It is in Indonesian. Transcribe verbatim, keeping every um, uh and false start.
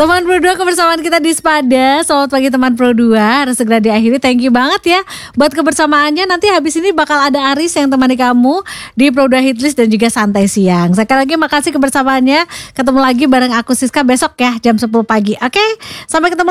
Teman Pro dua, kebersamaan kita di Spada. Selamat pagi teman Pro dua, harus segera diakhiri. Thank you banget ya buat kebersamaannya. Nanti habis ini bakal ada Aris yang temani kamu di Pro dua Hitlist dan juga Santai Siang. Sekali lagi makasih kebersamaannya. Ketemu lagi bareng aku Siska besok ya jam sepuluh pagi. Oke, sampai ketemu